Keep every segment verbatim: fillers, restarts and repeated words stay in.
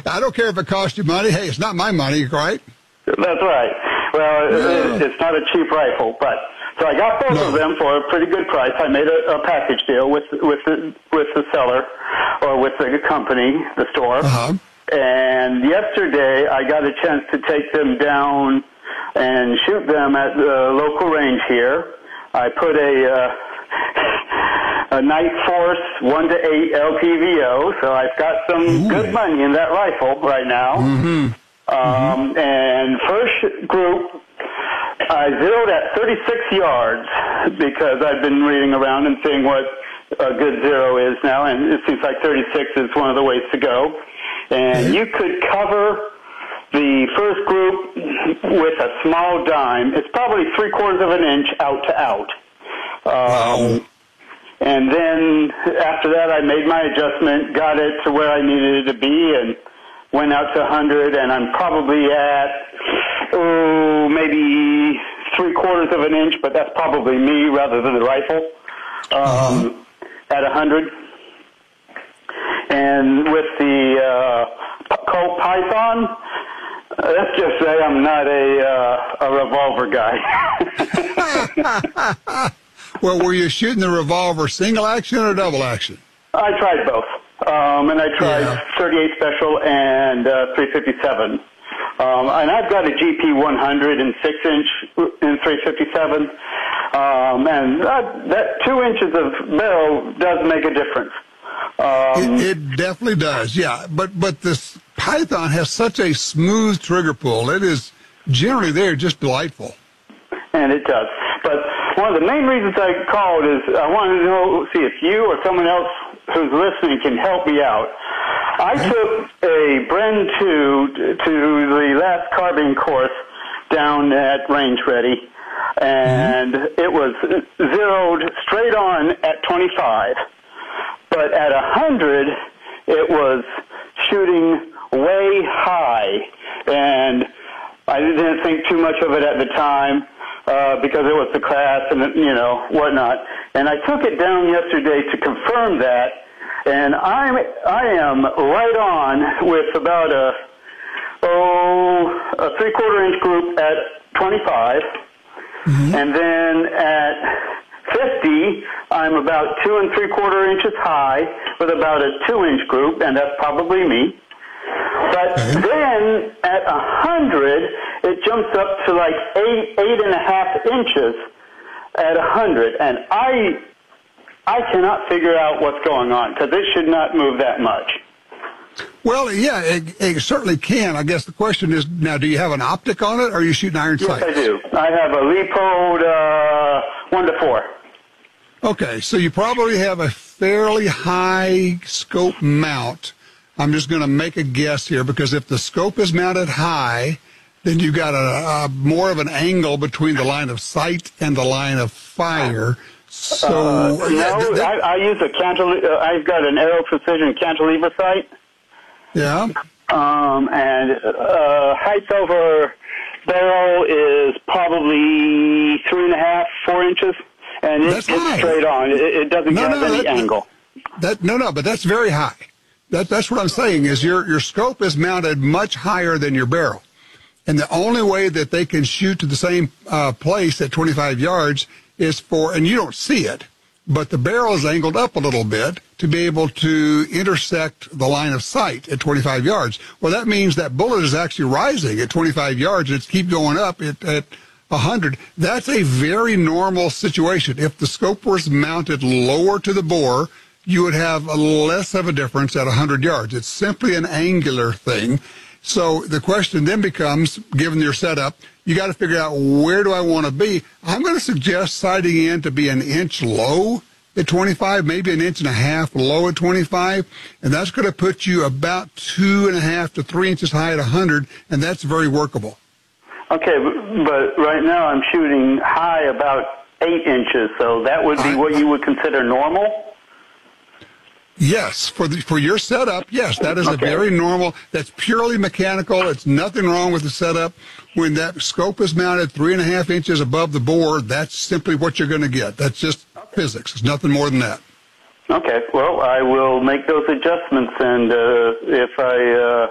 I don't care if it costs you money. Hey, it's not my money, right? That's right. Well, Yeah. it, it's not a cheap rifle, but so I got both No. of them for a pretty good price. I made a, a package deal with with the with the seller or with the company, the store. Uh-huh. And yesterday, I got a chance to take them down and shoot them at the local range here. I put a uh, a Night Force one to eight L P V O, so I've got some Ooh. good money in that rifle right now. Mm-hmm. Um, and first group, I zeroed at thirty-six yards because I've been reading around and seeing what a good zero is now, and it seems like thirty-six is one of the ways to go. And you could cover the first group with a small dime. It's probably three quarters of an inch out to out. Um, Wow. And then after that, I made my adjustment, got it to where I needed it to be, and went out to one hundred, and I'm probably at, oh, maybe three quarters of an inch, but that's probably me rather than the rifle, um, uh-huh. at one hundred. And with the uh, Colt Python, uh, let's just say I'm not a, uh, a revolver guy. Well, were you shooting the revolver single action or double action? I tried both. Um, and I tried Yeah. thirty-eight Special and uh, three fifty-seven. Um, and I've got a G P one hundred and six inch in three fifty-seven. Um, and that, that two inches of barrel does make a difference. Um, It, it definitely does, yeah. But but this Python has such a smooth trigger pull. It is generally there just delightful. And it does. But one of the main reasons I called is I wanted to know, see if you or someone else who's listening can help me out. I took a Bren two to the last carbine course down at Range Ready, and mm-hmm. it was zeroed straight on at twenty-five. But at one hundred, it was shooting way high, and I didn't think too much of it at the time uh, because it was the class and, you know, whatnot. And I took it down yesterday to confirm that, and I'm, I am right on with about a, oh, a three-quarter inch group at twenty-five, mm-hmm. and then at fifty, I'm about two and three quarter inches high with about a two inch group, and that's probably me. But okay. then at a hundred, it jumps up to like eight, eight and a half inches at a hundred, and I, I cannot figure out what's going on because it should not move that much. Well, yeah, it, it certainly can. I guess the question is now: do you have an optic on it, or are you shooting iron sights? Yes, I do. I have a Leupold uh, one to four. Okay, so you probably have a fairly high scope mount. I'm just going to make a guess here because if the scope is mounted high, then you've got a, a more of an angle between the line of sight and the line of fire. So uh, yeah, no, th- th- I, I use a cantilever. Uh, I've got an Aero Precision cantilever sight. Yeah. Um, and uh, height over barrel is probably three and a half, four inches. And it, it's straight on. It, it doesn't no, have no, any that, angle. That no, no, but that's very high. That that's what I'm saying is your your scope is mounted much higher than your barrel, and the only way that they can shoot to the same uh, place at twenty-five yards is for, and you don't see it, but the barrel is angled up a little bit to be able to intersect the line of sight at twenty-five yards. Well, that means that bullet is actually rising at twenty-five yards. It's keep going up at, at one hundred. That's a very normal situation. If the scope was mounted lower to the bore, you would have a less of a difference at one hundred yards. It's simply an angular thing. So the question then becomes, given your setup, you got to figure out where do I want to be. I'm going to suggest sighting in to be an inch low at twenty-five, maybe an inch and a half low at twenty-five, and that's going to put you about two and a half to three inches high at one hundred, and that's very workable. Okay, but right now I'm shooting high about eight inches, so that would be what you would consider normal? Yes, for the, for your setup, yes, that is okay. A very normal, that's purely mechanical. It's nothing wrong with the setup. When that scope is mounted three and a half inches above the bore, that's simply what you're going to get. That's just okay. Physics. It's nothing more than that. Okay, well, I will make those adjustments, and uh, if I uh,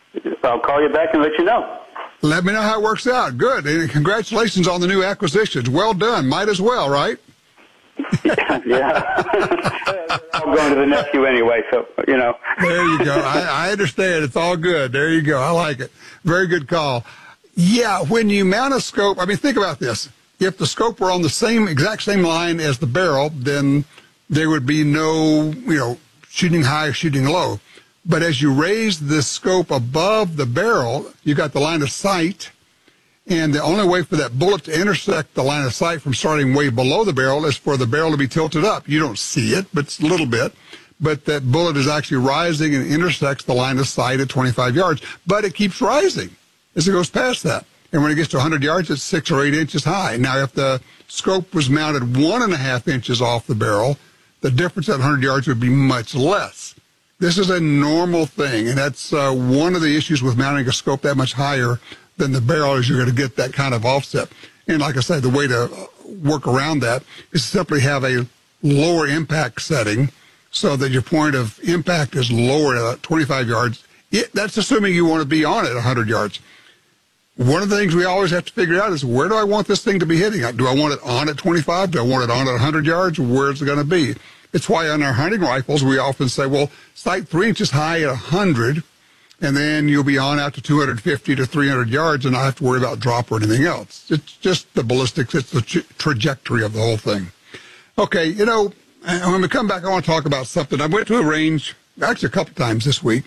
I'll call you back and let you know. Let me know how it works out. Good. And congratulations on the new acquisitions. Well done. Might as well, right? yeah. yeah. I'm going to the nephew anyway, so, you know. There you go. I, I understand. It's all good. There you go. I like it. Very good call. Yeah, when you mount a scope, I mean, think about this. If the scope were on the same, exact same line as the barrel, then there would be no, you know, shooting high or shooting low. But as you raise the scope above the barrel, you got the line of sight. And the only way for that bullet to intersect the line of sight from starting way below the barrel is for the barrel to be tilted up. You don't see it, but it's a little bit. But that bullet is actually rising and intersects the line of sight at twenty-five yards. But it keeps rising as it goes past that. And when it gets to one hundred yards, it's six or eight inches high. Now, if the scope was mounted one and a half inches off the barrel, the difference at one hundred yards would be much less. This is a normal thing, and that's uh, one of the issues with mounting a scope that much higher than the barrel is you're going to get that kind of offset. And like I said, the way to work around that is to simply have a lower impact setting so that your point of impact is lower at twenty-five yards. It, that's assuming you want to be on it one hundred yards. One of the things we always have to figure out is, where do I want this thing to be hitting? Do I want it on at twenty-five? Do I want it on at one hundred yards? Where's it going to be? It's why on our hunting rifles, we often say, well, sight three inches high at one hundred, and then you'll be on out to two hundred fifty to three hundred yards and not have to worry about drop or anything else. It's just the ballistics. It's the tra- trajectory of the whole thing. Okay, you know, when we come back, I want to talk about something. I went to a range, actually a couple times this week.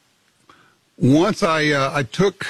Once I uh, I took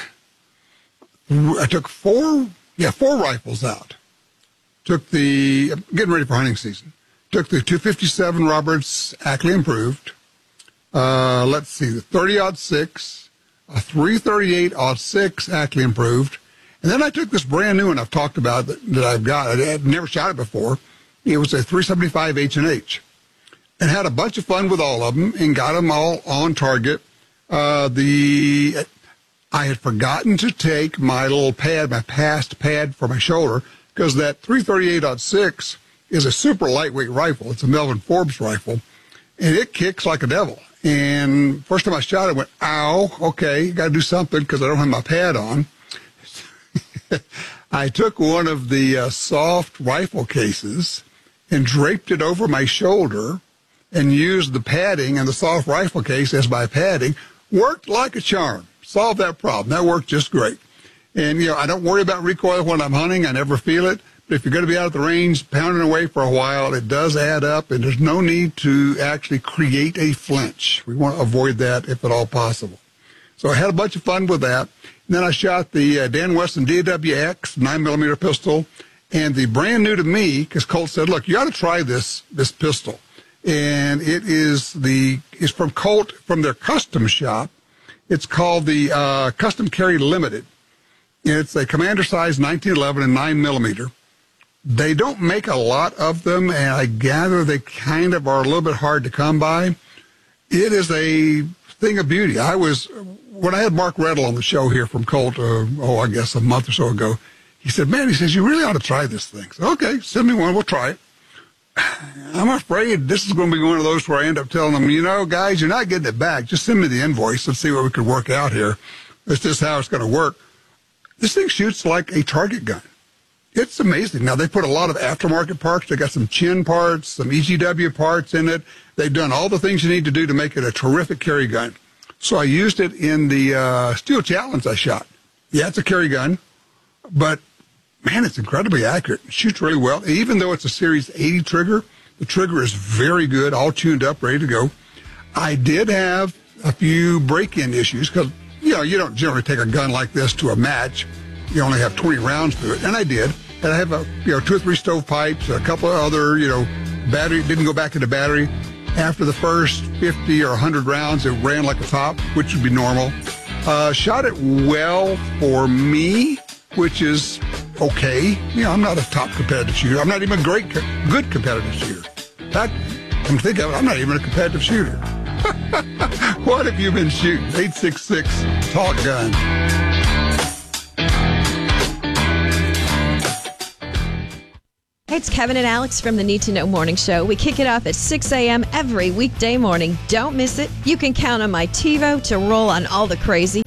I took four, yeah, four rifles out. Took the, getting ready for hunting season. Took the two fifty-seven Roberts Ackley Improved. Uh, let's see, the thirty aught six, a three thirty-eight aught six Ackley Improved. And then I took this brand new one I've talked about that, that I've got. I had never shot it before. It was a three seventy-five H and H. And had a bunch of fun with all of them and got them all on target. Uh, the, I had forgotten to take my little pad, my past pad for my shoulder, because that three thirty-eight aught six is a super lightweight rifle. It's a Melvin Forbes rifle, and it kicks like a devil. And first time I shot it, I went, ow, okay, got to do something because I don't have my pad on. I took one of the uh, soft rifle cases and draped it over my shoulder and used the padding and the soft rifle case as my padding. Worked like a charm. Solved that problem. That worked just great. And, you know, I don't worry about recoil when I'm hunting. I never feel it. But if you're going to be out at the range pounding away for a while, it does add up, and there's no need to actually create a flinch. We want to avoid that if at all possible. So I had a bunch of fun with that. And then I shot the uh, Dan Wesson D W X nine millimeter pistol, and the brand new to me, because Colt said, look, you ought to try this this pistol. And it is the is from Colt, from their custom shop. It's called the uh, Custom Carry Limited. It's a commander size nineteen eleven and nine millimeter. They don't make a lot of them, and I gather they kind of are a little bit hard to come by. It is a thing of beauty. I was, when I had Mark Reddle on the show here from Colt, uh, oh, I guess a month or so ago, he said, man, he says, you really ought to try this thing. I said, okay, send me one, we'll try it. I'm afraid this is going to be one of those where I end up telling them, you know, guys, you're not getting it back. Just send me the invoice and see what we could work out here. That's just how it's going to work. This thing shoots like a target gun. It's amazing. Now, they put a lot of aftermarket parts. They got some chin parts, some E G W parts in it. They've done all the things you need to do to make it a terrific carry gun. So I used it in the uh, Steel Challenge I shot. Yeah, it's a carry gun, but, man, it's incredibly accurate. It shoots really well. Even though it's a Series eighty trigger, the trigger is very good, all tuned up, ready to go. I did have a few break-in issues because, you know, you don't generally take a gun like this to a match. You only have twenty rounds to it, and I did. And I have, a, you know, two or three stovepipes, a couple of other, you know, battery, didn't go back into battery. After the first fifty or one hundred rounds, it ran like a top, which would be normal. Uh, shot it well for me, which is okay. You know, I'm not a top competitive shooter. I'm not even a great, good competitive shooter. In fact, I'm thinking, I'm not even a competitive shooter. What have you been shooting? eight six six Talk Gun. Hey, it's Kevin and Alex from the Need to Know Morning Show. We kick it off at six a.m. every weekday morning. Don't miss it. You can count on my TiVo to roll on all the crazy.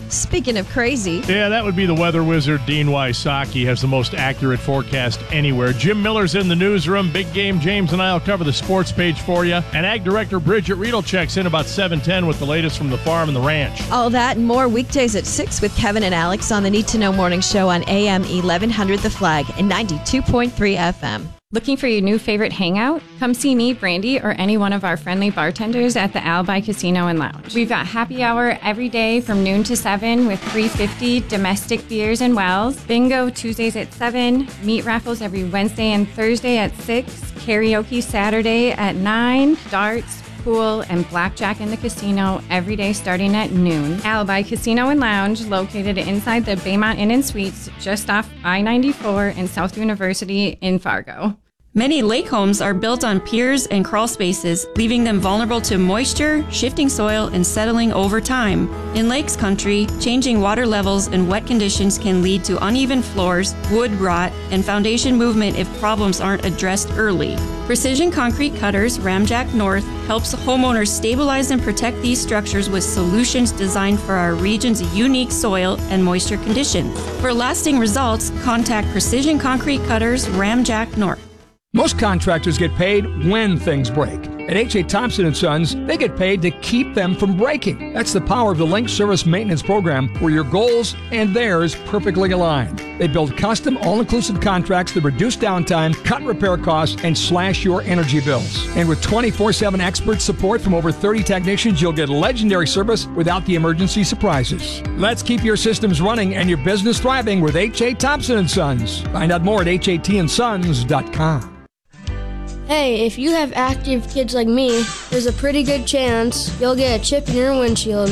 Speaking of crazy. Yeah, that would be the weather wizard, Dean Wysocki, has the most accurate forecast anywhere. Jim Miller's in the newsroom. Big Game James and I will cover the sports page for you. And Ag Director Bridget Riedel checks in about seven ten with the latest from the farm and the ranch. All that and more weekdays at six with Kevin and Alex on the Need to Know Morning Show on A M eleven hundred The Flag and ninety-two point three F M. Looking for your new favorite hangout? Come see me, Brandy, or any one of our friendly bartenders at the Alibi Casino and Lounge. We've got happy hour every day from noon to seven with three fifty domestic beers and wells, bingo Tuesdays at seven, meat raffles every Wednesday and Thursday at six, karaoke Saturday at nine, darts, pool, and blackjack in the casino every day starting at noon. Alibi Casino and Lounge, located inside the Baymont Inn and Suites, just off I ninety-four and South University in Fargo. Many lake homes are built on piers and crawl spaces, leaving them vulnerable to moisture, shifting soil, and settling over time. In lakes country, changing water levels and wet conditions can lead to uneven floors, wood rot, and foundation movement if problems aren't addressed early. Precision Concrete Cutters Ramjack North helps homeowners stabilize and protect these structures with solutions designed for our region's unique soil and moisture conditions. For lasting results, contact Precision Concrete Cutters Ramjack North. Most contractors get paid when things break. At H A. Thompson and Sons, they get paid to keep them from breaking. That's the power of the Link Service Maintenance Program, where your goals and theirs perfectly align. They build custom, all-inclusive contracts that reduce downtime, cut repair costs, and slash your energy bills. And with twenty-four seven expert support from over thirty technicians, you'll get legendary service without the emergency surprises. Let's keep your systems running and your business thriving with H A. Thompson and Sons. Find out more at H A T and sons dot com. Hey, if you have active kids like me, there's a pretty good chance you'll get a chip in your windshield.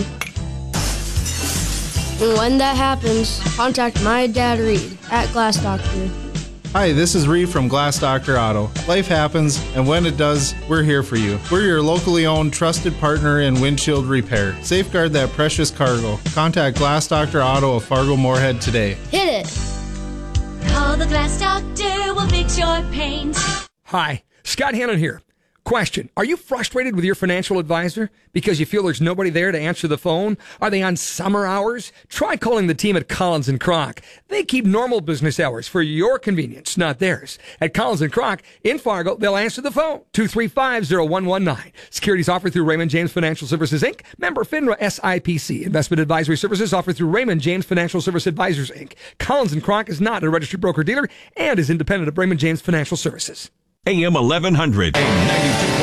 And when that happens, contact my dad Reed at Glass Doctor. Hi, this is Reed from Glass Doctor Auto. Life happens, and when it does, we're here for you. We're your locally owned, trusted partner in windshield repair. Safeguard that precious cargo. Contact Glass Doctor Auto of Fargo Moorhead today. Hit it! Call the Glass Doctor, we'll fix your paint. Hi, Scott Hannon here. Question, are you frustrated with your financial advisor because you feel there's nobody there to answer the phone? Are they on summer hours? Try calling the team at Collins and Kroc. They keep normal business hours for your convenience, not theirs. At Collins and Kroc in Fargo, they'll answer the phone, two three five, zero one one nine. Securities offered through Raymond James Financial Services, Incorporated. Member FINRA S I P C. Investment advisory services offered through Raymond James Financial Service Advisors, Incorporated. Collins and Kroc is not a registered broker-dealer and is independent of Raymond James Financial Services. A M eleven hundred.